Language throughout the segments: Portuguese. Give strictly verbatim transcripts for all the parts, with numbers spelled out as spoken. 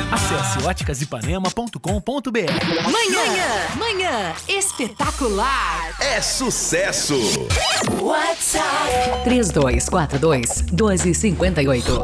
Acesse óticas ipanema ponto com ponto br. Manhã, manhã espetacular. É sucesso. WhatsApp três dois quatro dois, um dois cinco oito.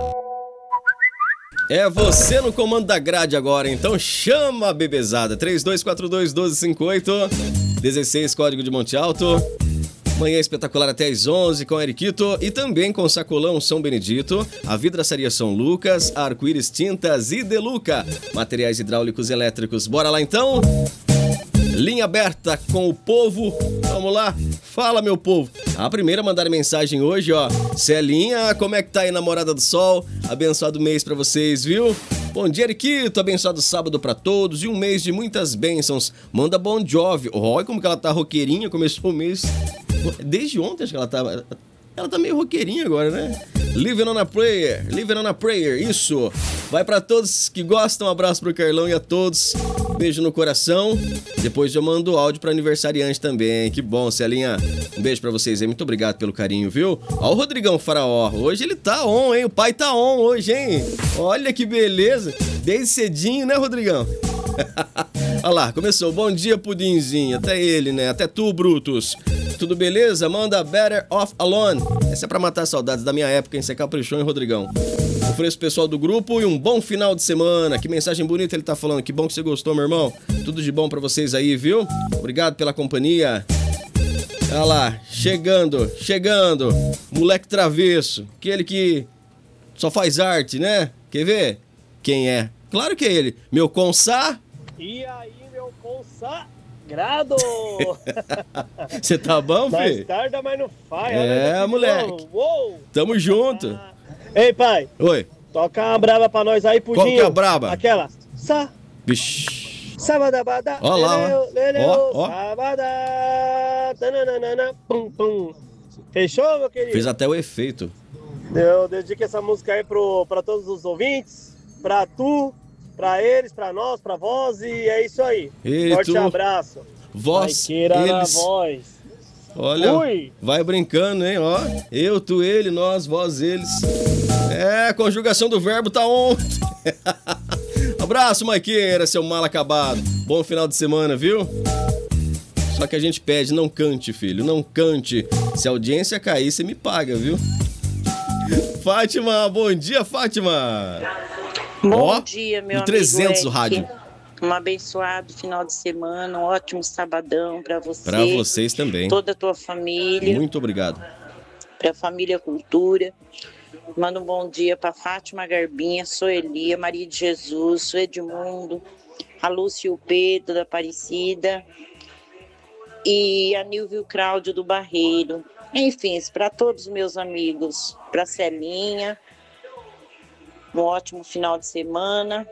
É você no comando da grade agora, então chama a bebezada. três dois quatro dois, um dois cinco oito, dezesseis, código de Monte Alto. Manhã espetacular até às onze com Eriquito e também com Sacolão São Benedito, a Vidraçaria São Lucas, Arco-Íris Tintas e Deluca, materiais hidráulicos e elétricos. Bora lá então? Linha aberta com o povo. Vamos lá? Fala, meu povo. A primeira a mandar mensagem hoje, ó. Celinha, como é que tá aí, namorada do sol? Abençoado mês pra vocês, viu? Bom dia, Eriquito. Abençoado sábado pra todos e um mês de muitas bênçãos. Manda Bon Jovi. Olha como que ela tá roqueirinha. Começou o mês... Desde ontem, acho que ela tá... Ela tá meio roqueirinha agora, né? Living on a Prayer. Living on a Prayer. Isso. Vai pra todos que gostam. Um abraço pro Carlão e a todos. Beijo no coração. Depois eu mando o áudio pra aniversariante também. Que bom, Celinha. Um beijo pra vocês aí. Muito obrigado pelo carinho, viu? Ó o Rodrigão Faraó. Hoje ele tá on, hein? O pai tá on hoje, hein? Olha que beleza. Desde cedinho, né, Rodrigão? Olha lá, começou. Bom dia, Pudinzinho. Até ele, né? Até tu, Brutus. Tudo beleza? Manda Better Off Alone. Essa é pra matar saudades da minha época, hein? Você caprichou, hein, Rodrigão? Ofereço o pessoal do grupo e um bom final de semana. Que mensagem bonita ele tá falando. Que bom que você gostou, meu irmão. Tudo de bom pra vocês aí, viu? Obrigado pela companhia. Olha lá, chegando, chegando. Moleque travesso. Aquele que só faz arte, né? Quer ver? Quem é? Claro que é ele. Meu consá. E aí, meu consagrado? Você tá bom, filho? Mais tarde, mas não faz. É, moleque. Uou. Tamo junto. Ah. Ei, pai. Oi. Toca uma braba pra nós aí, Pudinho. Qual que é a braba? Aquela. Sa. Vixe. Sabadabada. Ó lá, ó. Ó, ó. Sabada. Tananana. Pum, pum. Fechou, meu querido? Fez até o efeito. Eu dedico essa música aí pro, pra todos os ouvintes, pra tu, pra eles, pra nós, pra vós, e é isso aí. E Forte tu? abraço. Vós, Maiqueira na eles. voz. Olha, Ui. vai brincando, hein, ó. Eu, tu, ele, nós, vós, eles. É, a conjugação do verbo tá ontem. Abraço, Maiqueira, seu mal acabado. Bom final de semana, viu? Só que a gente pede, não cante, filho, não cante. Se a audiência cair, você me paga, viu? Fátima, bom dia, Fátima. Bom Ó, dia, meu no trezentos amigo o rádio. Um abençoado final de semana, um ótimo sabadão pra você. Pra vocês também. Toda a tua família. Muito obrigado. Pra família Cultura. Manda um bom dia pra Fátima Garbinha, Soelia, Maria de Jesus, o Edmundo, a Lúcia e o Pedro da Aparecida e a Nilvio Cláudio do Barreiro. Enfim, para todos os meus amigos, pra Celinha, um ótimo final de semana.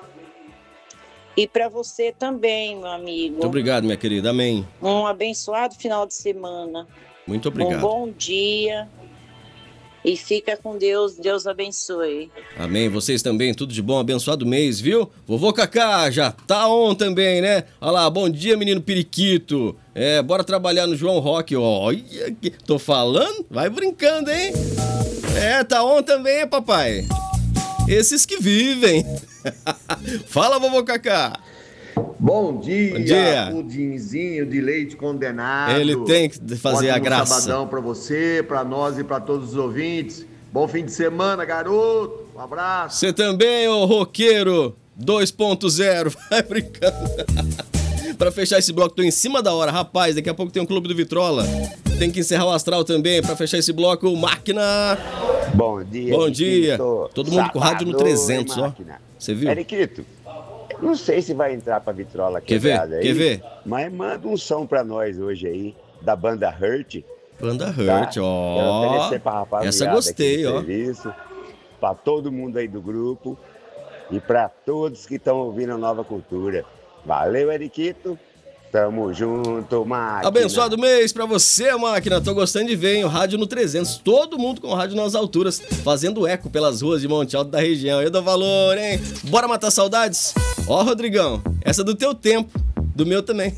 E para você também, meu amigo. Muito obrigado, minha querida. Amém. Um abençoado final de semana. Muito obrigado. Um bom dia. E fica com Deus. Deus abençoe. Amém. Vocês também. Tudo de bom. Abençoado mês, viu? Vovô Cacá já tá on também, né? Olha lá. Bom dia, menino periquito. É, bora trabalhar no João Rock. Olha, tô falando. Vai brincando, hein? É, tá on também, papai. Esses que vivem. Fala, vovô Cacá. Bom dia, Bom dia. Pudinzinho de leite condenado. Ele tem que fazer Ótimo a graça. sabadão pra você, pra nós e pra todos os ouvintes. Bom fim de semana, garoto. Um abraço. Você também, ô roqueiro dois ponto zero. Vai brincando. Pra fechar esse bloco, tô em cima da hora. Rapaz, daqui a pouco tem um Clube do Vitrola. Tem que encerrar o Astral também. Pra fechar esse bloco, Máquina. Bom dia. Bom dia. Eriquito. Todo mundo com rádio no trezentos, ó. Você viu? Eriquito, não sei se vai entrar pra Vitrola Quer ver? aí. Quer ver? Mas manda um som pra nós hoje aí, da banda Hurt. Banda Hurt, tá? ó. Quero oferecer pra rapaziada Essa gostei, aqui do ó. serviço, pra todo mundo aí do grupo e pra todos que estão ouvindo a Nova Cultura. Valeu, Eriquito. Tamo junto, Máquina. Abençoado mês pra você, Máquina. Tô gostando de ver, hein? O rádio no trezentos. Todo mundo com o rádio nas alturas, fazendo eco pelas ruas de Monte Alto da região. Eu dou valor, hein? Bora matar saudades? Ó, Rodrigão, essa é do teu tempo, do meu também.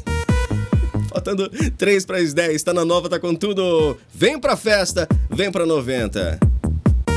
Faltando três para as dez, tá na nova, tá com tudo. Vem pra festa, vem pra noventa.